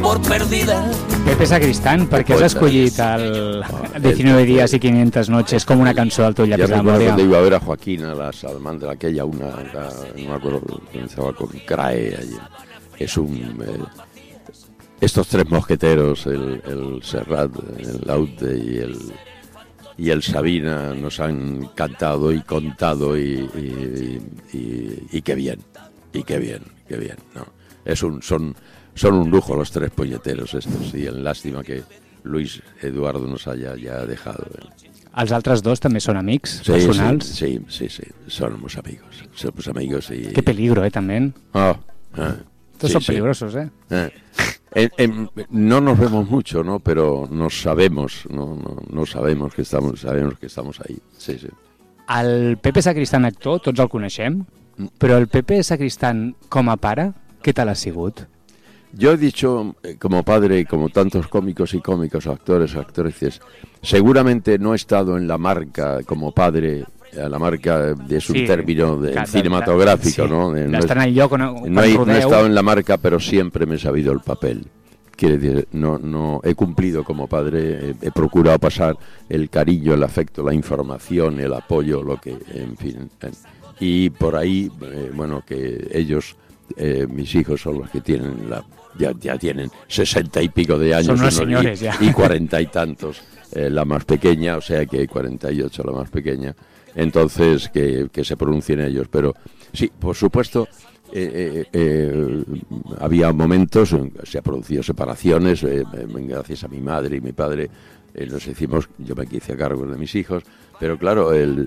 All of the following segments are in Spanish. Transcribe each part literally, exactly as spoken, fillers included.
por perdida. Pepe Sacristán, per què has escollit el diecinueve días y quinientas noches como una cançó del teu llapis de la memòria? Cuando iba a ver a Joaquín a la salamandra aquella, una, la, no me acuerdo, comenzaba con Crae allí. Es un... Eh, estos tres mosqueteros, el, el Serrat, el Laute y el, y el Sabina, nos han cantado y contado y, y, y, y qué bien, y qué bien, qué bien, ¿no? Es un, son, son un lujo los tres puñeteros estos, y en lástima que Luis Eduardo nos haya ya dejado. Els altres dos també són amics sí, personals? Sí, sí, sí, sí, somos amigos, somos amigos y... Qué peligro, eh, también. Ah, ah, Todos sí, son sí. peligrosos, eh. eh. En, en, no nos vemos mucho, ¿no? Pero nos sabemos, no, no, no sabemos que estamos, sabemos que estamos ahí. Sí, sí. El Pepe Sacristán actor, tots el coneixem, però el Pepe Sacristán com a pare, què tal ha sigut? Yo he dicho, como padre, como tantos cómicos y cómicos, actores, actrices, seguramente no he estado en la marca como padre, la marca es un sí, término de, clar, cinematográfico, sí, ¿no? No, estar en el lloc on, on no, he, no he estado en la marca, pero siempre me he sabido el papel. Quiere decir, no, no he cumplido como padre, he, he procurado pasar el cariño, el afecto, la información, el apoyo, lo que, en fin. Y por ahí, eh, bueno, que ellos, eh, mis hijos son los que tienen la... Ya, ya tienen sesenta y pico de años. Son unos señores y, ya. Y cuarenta y tantos eh, la más pequeña, o sea que hay cuarenta y ocho la más pequeña. Entonces, que, que se pronuncien ellos. Pero sí, por supuesto, eh, eh, eh, había momentos, se han producido separaciones, eh, gracias a mi madre y mi padre, eh, nos hicimos, yo me hice a cargo de mis hijos. Pero claro, el,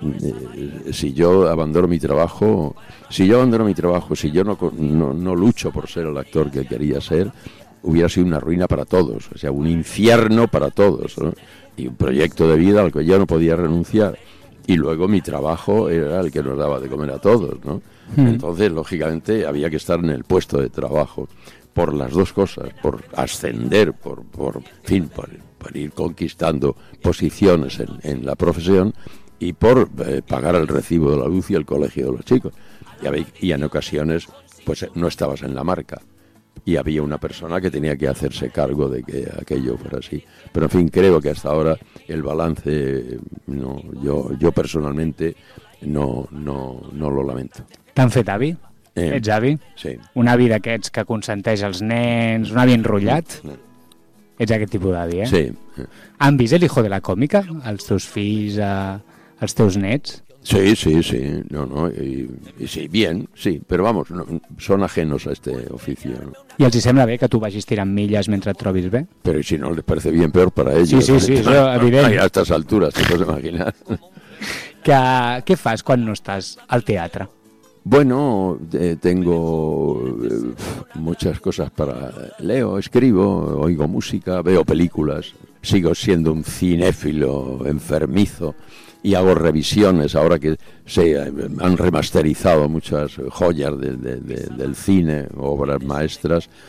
eh, si yo abandono mi trabajo, si yo abandono mi trabajo, si yo no, no, no lucho por ser el actor que quería ser, hubiera sido una ruina para todos, o sea, un infierno para todos, ¿no? Y un proyecto de vida al que yo no podía renunciar. Y luego mi trabajo era el que nos daba de comer a todos, ¿no? Mm. Entonces, lógicamente, había que estar en el puesto de trabajo por las dos cosas, por ascender, por, por en fin, por... por ir conquistando posiciones en, en la profesión y por eh, pagar el recibo de la luz y el colegio de los chicos. Y, y en ocasiones pues no estabas en la marca y había una persona que tenía que hacerse cargo de que aquello fuera así. Pero en fin, creo que hasta ahora el balance, no, yo, yo personalmente no, no, no lo lamento. T'han fet avi? Eh, Ets avi? Sí. Un avi d'aquests que consenteix els nens, un avi enrotllat? Sí. Ets aquest tipus d'avi, eh? Sí. Han vist el hijo de la còmica? Els teus fills, eh, els teus nets? Sí, sí, sí. No, no, y, y sí, bien, sí. Pero vamos, no, son ajenos a este oficio, ¿no? I els hi sembla bé que tu vagis tirant milles mentre et trobis bé? Pero si no les parece bien, peor para ellos. Sí, sí, sí, eso no, evident. No, a estas alturas, te puedes imaginar. Que, què fas quan no estàs al teatre? Bueno, eh, tengo eh, muchas cosas para... Leo, escribo, oigo música, veo películas, sigo siendo un cinéfilo enfermizo y hago revisiones ahora que se han remasterizado muchas joyas de, de, de, del cine, obras maestras,